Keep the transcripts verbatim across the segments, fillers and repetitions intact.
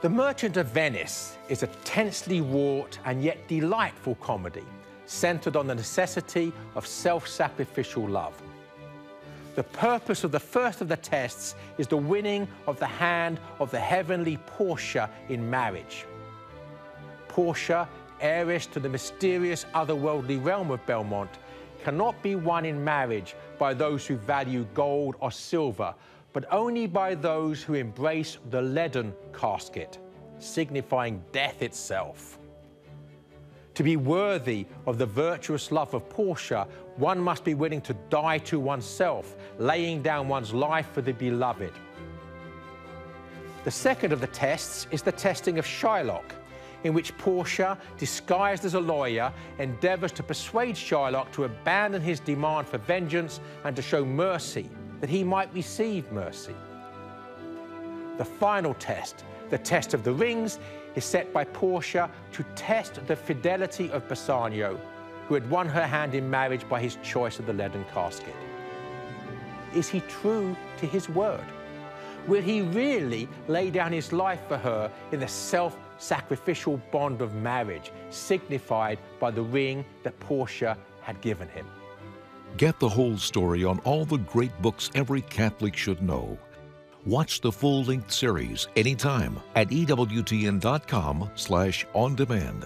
The Merchant of Venice is a tensely wrought and yet delightful comedy, centered on the necessity of self-sacrificial love. The purpose of the first of the tests is the winning of the hand of the heavenly Portia in marriage. Portia, heiress to the mysterious otherworldly realm of Belmont, cannot be won in marriage by those who value gold or silver, but only by those who embrace the leaden casket, signifying death itself. To be worthy of the virtuous love of Portia, one must be willing to die to oneself, laying down one's life for the beloved. The second of the tests is the testing of Shylock, in which Portia, disguised as a lawyer, endeavours to persuade Shylock to abandon his demand for vengeance and to show mercy, that he might receive mercy. The final test, the test of the rings, is set by Portia to test the fidelity of Bassanio, who had won her hand in marriage by his choice of the leaden casket. Is he true to his word? Will he really lay down his life for her in the self-sacrificial bond of marriage, signified by the ring that Portia had given him? Get the whole story on all the great books every Catholic should know. Watch the full-length series anytime at E W T N dot com slash on demand.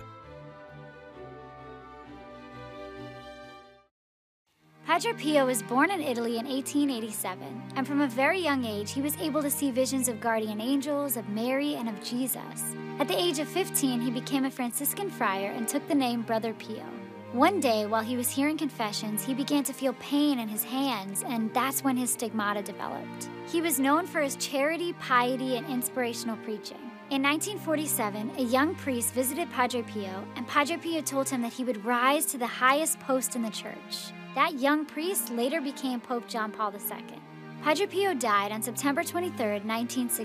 Padre Pio was born in Italy in eighteen eighty-seven, and from a very young age, he was able to see visions of guardian angels, of Mary, and of Jesus. At the age of fifteen, he became a Franciscan friar and took the name Brother Pio. One day, while he was hearing confessions, he began to feel pain in his hands, and that's when his stigmata developed. He was known for his charity, piety, and inspirational preaching. In nineteen forty-seven, a young priest visited Padre Pio, and Padre Pio told him that he would rise to the highest post in the church. That young priest later became Pope John Paul the Second. Padre Pio died on September twenty-third, nineteen sixty.